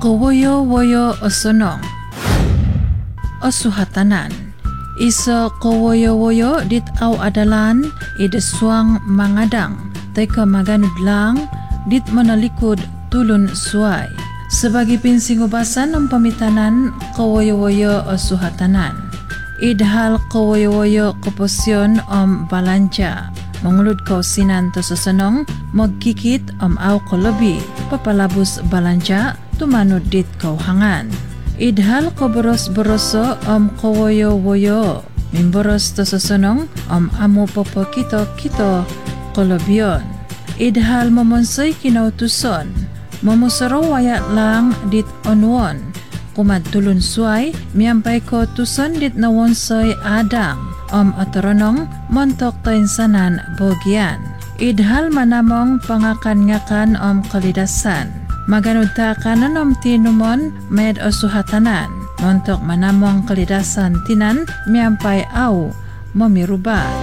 Kawoyo-woyo osunong osuhatanan. Isa kawoyo-woyo dit au adalan idesuang mangadang. Teka maganud lang dit manalikod tulun suai. Sebagai pinsingubasan ng pamitanan kawoyo-woyo osuhatanan. Idhal kawoyo-woyo koposyon balanja. Mangulod ko sinan to susunong magkikit au kolobi papalabos balanja tumanod dit kauhangan. Idhal ko boros-boroso kawoyo-woyo. Mimboros to susunong amo popo kito kolobion. Idhal mamonsoy kinautuson. Mamusaro wayat lang dit onwon. Kumadtulun suay miyampay ko tuson dit nawonsoy adang. Otoronong montok to insanan bogyan. Idhal manamong pangakan-ngakan kalidasan. Maganud ta kanan tinumon med osuhatanan. Montok manamong kalidasan tinan miyampay au mamirubat.